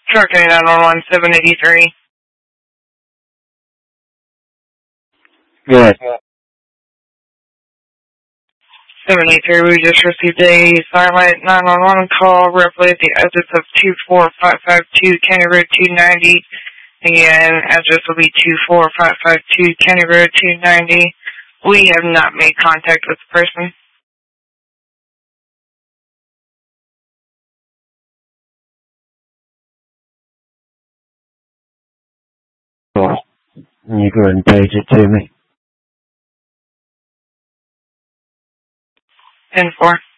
Shark 911-783. Good. 783, we just received a silent 911 call roughly at the address of 24552 County Road 290. Again, address will be 24552 County Road 290. We have not made contact with the person. Cool. You go ahead and page it to me. 10-4.